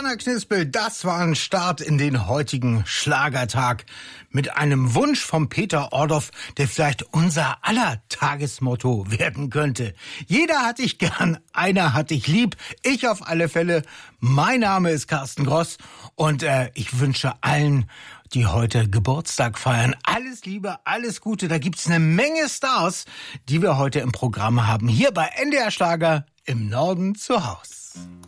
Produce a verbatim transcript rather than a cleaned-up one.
Anna Knispel, das war ein Start in den heutigen Schlagertag mit einem Wunsch von Peter Orloff, der vielleicht unser aller Tagesmotto werden könnte. Jeder hat dich gern, einer hat dich lieb, ich auf alle Fälle. Mein Name ist Carsten Gross und äh, ich wünsche allen, die heute Geburtstag feiern, alles Liebe, alles Gute. Da gibt's eine Menge Stars, die wir heute im Programm haben, hier bei N D R Schlager im Norden zu Haus.